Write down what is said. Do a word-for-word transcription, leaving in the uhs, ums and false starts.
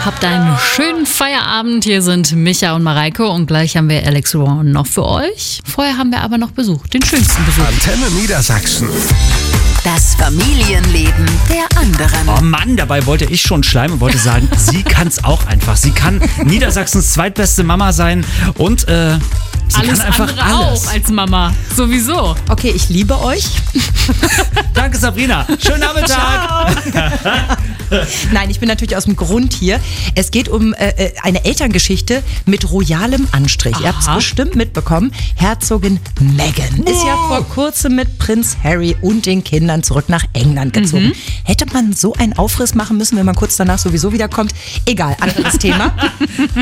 Habt einen schönen Feierabend. Hier sind Micha und Mareike und gleich haben wir Alex Warren noch für euch. Vorher haben wir aber noch Besuch, den schönsten Besuch. Antenne Niedersachsen. Das Familienleben der anderen. Oh Mann, dabei wollte ich schon schleimen und wollte sagen, sie kann's auch einfach. Sie kann Niedersachsens zweitbeste Mama sein und äh, sie alles kann einfach andere alles. auch als Mama. Sowieso. Okay, ich liebe euch. Danke, Sabrina. Schönen Nachmittag. Nein, ich bin natürlich aus dem Grund hier. Es geht um äh, eine Elterngeschichte mit royalem Anstrich. Ihr habt es Aha. bestimmt mitbekommen. Herzogin Meghan ist ja vor kurzem mit Prinz Harry und den Kindern zurück nach England gezogen. Mhm. Hätte man so einen Aufriss machen müssen, wenn man kurz danach sowieso wiederkommt? Egal, anderes Thema.